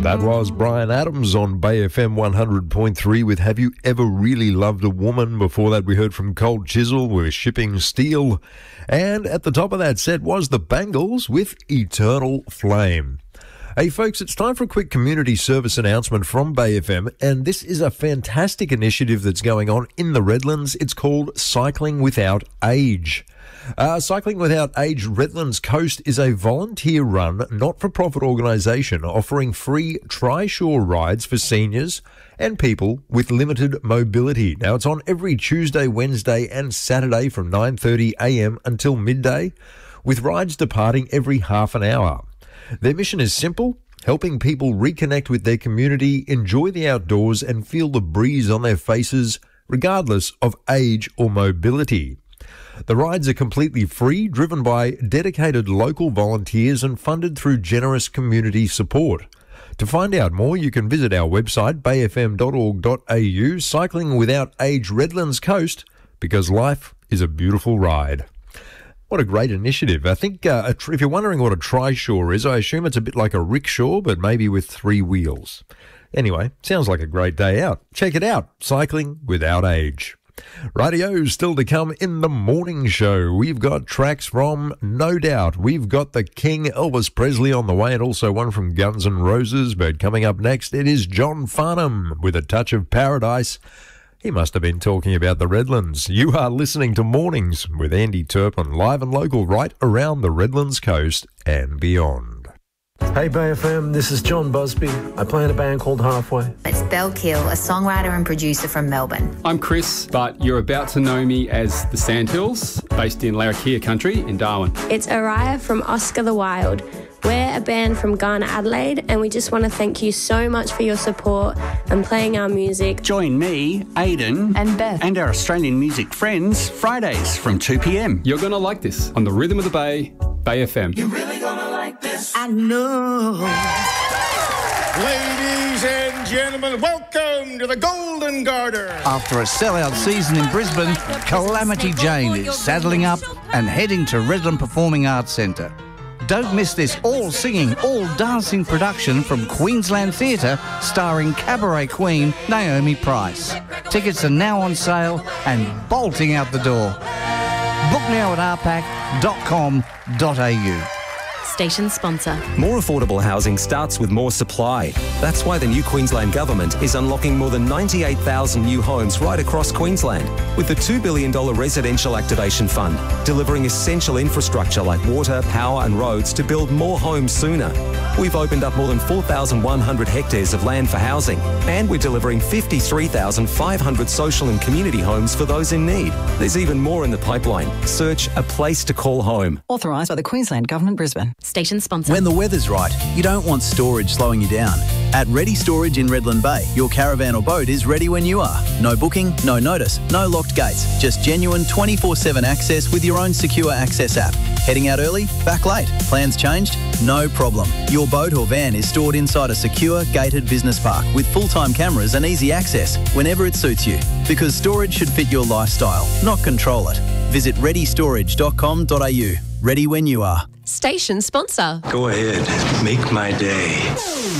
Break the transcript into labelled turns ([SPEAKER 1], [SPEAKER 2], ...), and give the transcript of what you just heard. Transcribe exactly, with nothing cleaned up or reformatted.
[SPEAKER 1] That was Brian Adams on Bay F M one hundred point three with Have You Ever Really Loved a Woman? Before that, we heard from Cold Chisel with Shipping Steel. And at the top of that set was the Bangles with Eternal Flame. Hey folks, it's time for a quick community service announcement from Bay F M, and this is a fantastic initiative that's going on in the Redlands. It's called Cycling Without Age. Uh, Cycling Without Age Redlands Coast is a volunteer-run, not-for-profit organisation offering free tri-shore rides for seniors and people with limited mobility. Now, it's on every Tuesday, Wednesday and Saturday from nine thirty a m until midday, with rides departing every half an hour. Their mission is simple: helping people reconnect with their community, enjoy the outdoors and feel the breeze on their faces, regardless of age or mobility. The rides are completely free, driven by dedicated local volunteers and funded through generous community support. To find out more, you can visit our website, bay f m dot org dot a u, Cycling Without Age Redlands Coast, because life is a beautiful ride. What a great initiative. I think uh, a tr- if you're wondering what a tri-shore is, I assume it's a bit like a rickshaw, but maybe with three wheels. Anyway, sounds like a great day out. Check it out, Cycling Without Age. Radio still to come in the morning show. We've got tracks from No Doubt. We've got the King Elvis Presley on the way, and also one from Guns N' Roses. But coming up next, it is John Farnham with A Touch of Paradise. He must have been talking about the Redlands. You are listening to Mornings with Andy Turpin, live and local right around the Redlands coast and beyond.
[SPEAKER 2] Hey Bay F M, this is John Busby. I play in a band called Halfway.
[SPEAKER 3] It's Belle Kill, a songwriter and producer from Melbourne.
[SPEAKER 4] I'm Chris, but you're about to know me as the Sandhills, based in Larrakia country in Darwin.
[SPEAKER 5] It's Araya from Oscar the Wild. We're a band from Ghana, Adelaide, and we just want to thank you so much for your support and playing our music.
[SPEAKER 6] Join me, Aidan,
[SPEAKER 3] and Beth,
[SPEAKER 6] and our Australian music friends, Fridays from two p m.
[SPEAKER 4] You're going to like this on the Rhythm of the Bay, Bay F M.
[SPEAKER 7] You're really going to like this.
[SPEAKER 6] I know.
[SPEAKER 7] Ladies and gentlemen, welcome to the Golden Garter.
[SPEAKER 8] After a sellout season in Brisbane, Calamity Jane is saddling up and heading to Redland Performing Arts Centre. Don't miss this all-singing, all-dancing production from Queensland Theatre starring cabaret queen Naomi Price. Tickets are now on sale and bolting out the door. Book now at r pac dot com dot a u.
[SPEAKER 9] Station sponsor.
[SPEAKER 10] More affordable housing starts with more supply. That's why the new Queensland Government is unlocking more than ninety-eight thousand new homes right across Queensland with the two billion dollars Residential Activation Fund, delivering essential infrastructure like water, power and roads to build more homes sooner. We've opened up more than four thousand one hundred hectares of land for housing, and we're delivering fifty-three thousand five hundred social and community homes for those in need. There's even more in the pipeline. Search A Place to Call Home.
[SPEAKER 9] Authorised by the Queensland Government, Brisbane. Station sponsor.
[SPEAKER 11] When the weather's right, you don't want storage slowing you down. At Ready Storage in Redland Bay, your caravan or boat is ready when you are. No booking, no notice, no locked gates. Just genuine twenty-four seven access with your own secure access app. Heading out early? Back late? Plans changed? No problem. Your boat or van is stored inside a secure, gated business park with full-time cameras and easy access whenever it suits you. Because storage should fit your lifestyle, not control it. Visit ready storage dot com dot a u. Ready when you are.
[SPEAKER 9] Station sponsor.
[SPEAKER 12] Go ahead, make my day.